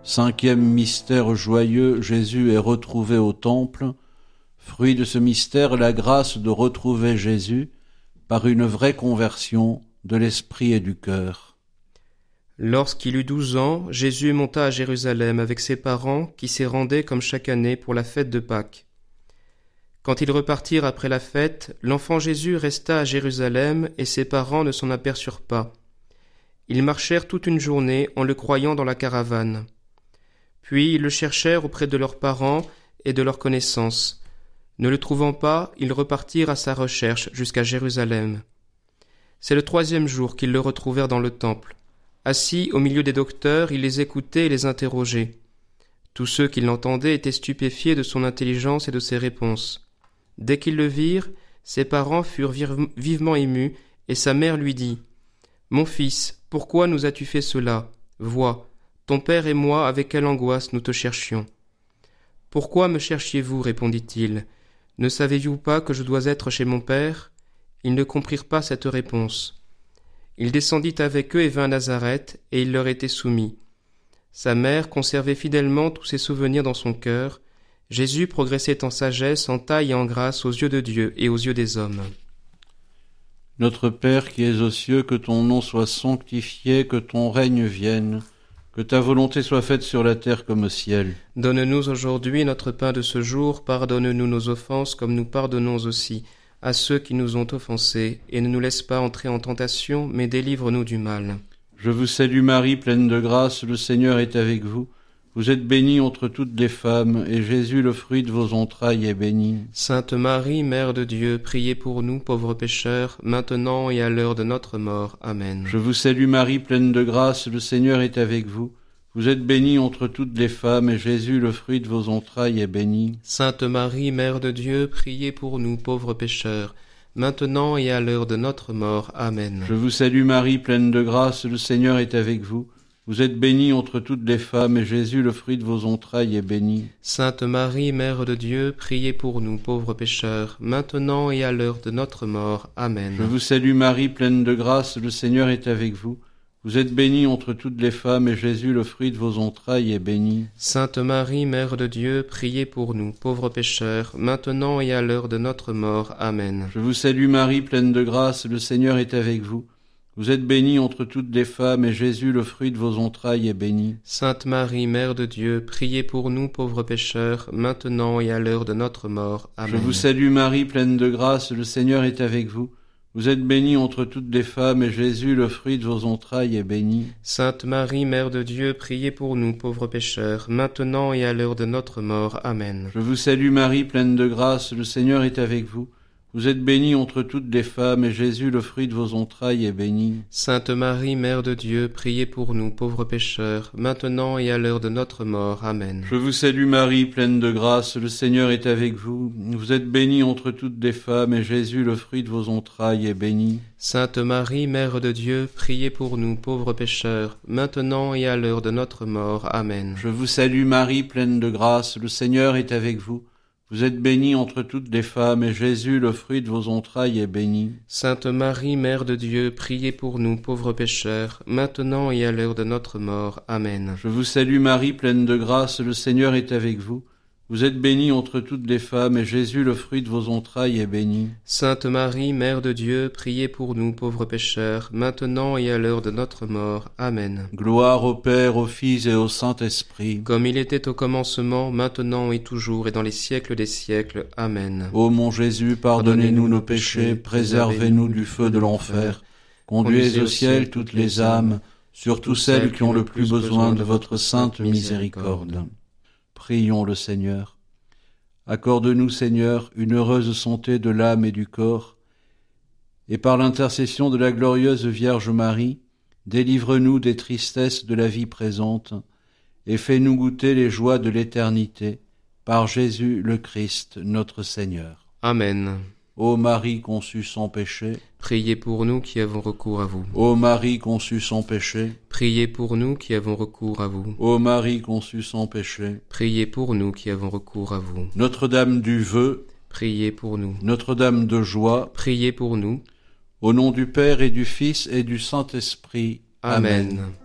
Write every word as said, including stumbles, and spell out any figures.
Cinquième mystère joyeux, Jésus est retrouvé au temple. Fruit de ce mystère, la grâce de retrouver Jésus par une vraie conversion de l'esprit et du cœur. Lorsqu'il eut douze ans, Jésus monta à Jérusalem avec ses parents qui s'y rendaient comme chaque année pour la fête de Pâques. Quand ils repartirent après la fête, l'enfant Jésus resta à Jérusalem et ses parents ne s'en aperçurent pas. Ils marchèrent toute une journée en le croyant dans la caravane. Puis ils le cherchèrent auprès de leurs parents et de leurs connaissances. Ne le trouvant pas, ils repartirent à sa recherche jusqu'à Jérusalem. C'est le troisième jour qu'ils le retrouvèrent dans le temple. Assis au milieu des docteurs, il les écoutait et les interrogeait. Tous ceux qui l'entendaient étaient stupéfiés de son intelligence et de ses réponses. Dès qu'ils le virent, ses parents furent vivement émus, et sa mère lui dit « Mon fils, pourquoi nous as-tu fait cela ? Vois, ton père et moi, avec quelle angoisse nous te cherchions. »« Pourquoi me cherchiez-vous ? Répondit-il. Ne savez-vous pas que je dois être chez mon père ? » Ils ne comprirent pas cette réponse. Il descendit avec eux et vint à Nazareth, et il leur était soumis. Sa mère conservait fidèlement tous ses souvenirs dans son cœur. Jésus progressait en sagesse, en taille et en grâce aux yeux de Dieu et aux yeux des hommes. Notre Père qui es aux cieux, que ton nom soit sanctifié, que ton règne vienne, que ta volonté soit faite sur la terre comme au ciel. Donne-nous aujourd'hui notre pain de ce jour, pardonne-nous nos offenses comme nous pardonnons aussi à ceux qui nous ont offensés, et ne nous laisse pas entrer en tentation, mais délivre-nous du mal. Je vous salue Marie, pleine de grâce, le Seigneur est avec vous. Vous êtes bénie entre toutes les femmes, et Jésus, le fruit de vos entrailles, est béni. Sainte Marie, Mère de Dieu, priez pour nous, pauvres pécheurs, maintenant et à l'heure de notre mort. Amen. Je vous salue Marie, pleine de grâce, le Seigneur est avec vous. Vous êtes bénie entre toutes les femmes, et Jésus, le fruit de vos entrailles, est béni. Sainte Marie, Mère de Dieu, priez pour nous, pauvres pécheurs, maintenant et à l'heure de notre mort. Amen. Je vous salue Marie, pleine de grâce, le Seigneur est avec vous. Vous êtes bénie entre toutes les femmes, et Jésus, le fruit de vos entrailles, est béni. Sainte Marie, Mère de Dieu, priez pour nous, pauvres pécheurs, maintenant et à l'heure de notre mort. Amen. Je vous salue Marie, pleine de grâce, le Seigneur est avec vous. Vous êtes bénie entre toutes les femmes, et Jésus, le fruit de vos entrailles, est béni. Sainte Marie, Mère de Dieu, priez pour nous, pauvres pécheurs, maintenant et à l'heure de notre mort. Amen. Je vous salue Marie, pleine de grâce, le Seigneur est avec vous. Vous êtes bénie entre toutes les femmes, et Jésus, le fruit de vos entrailles, est béni. Sainte Marie, Mère de Dieu, priez pour nous, pauvres pécheurs, maintenant et à l'heure de notre mort. Amen. Je vous salue Marie, pleine de grâce, le Seigneur est avec vous. Vous êtes bénie entre toutes les femmes, et Jésus, le fruit de vos entrailles, est béni. Sainte Marie, Mère de Dieu, priez pour nous, pauvres pécheurs, maintenant et à l'heure de notre mort. Amen. Je vous salue Marie, pleine de grâce, le Seigneur est avec vous. Vous êtes bénie entre toutes les femmes, et Jésus, le fruit de vos entrailles, est béni. Sainte Marie, Mère de Dieu, priez pour nous, pauvres pécheurs, maintenant et à l'heure de notre mort. Amen. Je vous salue Marie, pleine de grâce, le Seigneur est avec vous. Vous êtes bénie entre toutes les femmes, et Jésus, le fruit de vos entrailles, est béni. Sainte Marie, Mère de Dieu, priez pour nous, pauvres pécheurs, maintenant et à l'heure de notre mort. Amen. Je vous salue Marie, pleine de grâce, le Seigneur est avec vous. Vous êtes bénie entre toutes les femmes, et Jésus, le fruit de vos entrailles, est béni. Sainte Marie, Mère de Dieu, priez pour nous, pauvres pécheurs, maintenant et à l'heure de notre mort. Amen. Je vous salue Marie, pleine de grâce, le Seigneur est avec vous. Vous êtes bénie entre toutes les femmes, et Jésus, le fruit de vos entrailles, est béni. Sainte Marie, Mère de Dieu, priez pour nous, pauvres pécheurs, maintenant et à l'heure de notre mort. Amen. Gloire au Père, au Fils et au Saint-Esprit. Comme il était au commencement, maintenant et toujours, et dans les siècles des siècles. Amen. Ô mon Jésus, pardonnez-nous nos péchés, préservez-nous du feu de l'enfer. Conduisez au ciel toutes les âmes, surtout celles qui ont le plus besoin de votre sainte miséricorde. Prions le Seigneur. Accorde-nous, Seigneur, une heureuse santé de l'âme et du corps, et par l'intercession de la glorieuse Vierge Marie, délivre-nous des tristesses de la vie présente, et fais-nous goûter les joies de l'éternité, par Jésus le Christ, notre Seigneur. Amen. Ô Marie conçue sans péché, priez pour nous qui avons recours à vous. Ô Marie conçue sans péché, priez pour nous qui avons recours à vous. Ô Marie conçue sans péché, priez pour nous qui avons recours à vous. Notre-Dame du vœu, priez pour nous. Notre-Dame de joie, priez pour nous. Au nom du Père et du Fils et du Saint-Esprit. Amen. Amen.